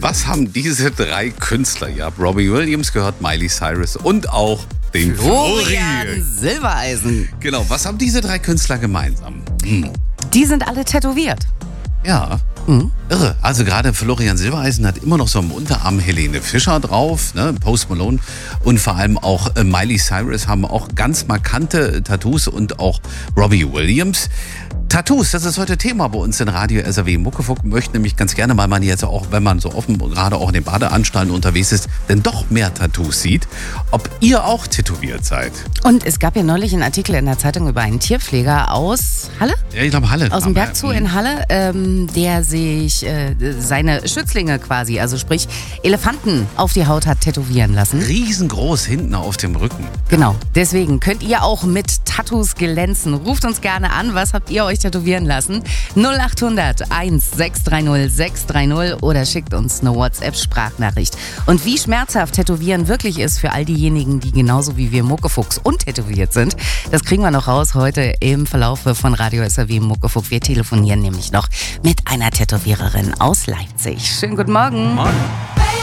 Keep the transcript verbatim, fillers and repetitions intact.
Was haben diese drei Künstler? Ja, Robbie Williams gehört, Miley Cyrus und auch den Florian Flori. Silbereisen. Genau, was haben diese drei Künstler gemeinsam? Hm. Die sind alle tätowiert. Ja, Mhm. irre. Also gerade Florian Silbereisen hat immer noch so am Unterarm Helene Fischer drauf, ne? Post Malone und vor allem auch äh, Miley Cyrus haben auch ganz markante Tattoos und auch Robbie Williams. Tattoos, das ist heute Thema bei uns in Radio S R W. Muckefuck möchte nämlich ganz gerne, weil man jetzt auch, wenn man so offen, gerade auch in den Badeanstalten unterwegs ist, denn doch mehr Tattoos sieht, ob ihr auch tätowiert seid. Und es gab ja neulich einen Artikel in der Zeitung über einen Tierpfleger aus Halle? Ja, ich glaube Halle. Aus dem Bergzoo in Halle, ähm, der sich äh, seine Schützlinge quasi, also sprich Elefanten auf die Haut hat tätowieren lassen. Riesengroß hinten auf dem Rücken. Genau, deswegen könnt ihr auch mit Tattoos glänzen. Ruft uns gerne an, was habt ihr euch tätowieren lassen? null acht hundert eins sechs drei null sechs drei null oder schickt uns eine WhatsApp-Sprachnachricht. Und wie schmerzhaft Tätowieren wirklich ist für all diejenigen, die genauso wie wir Muckefuchs untätowiert sind, das kriegen wir noch raus heute im Verlauf von Radio S R W Muckefuck. Wir telefonieren nämlich noch mit einer Tätowiererin aus Leipzig. Schönen guten Morgen. Morgen.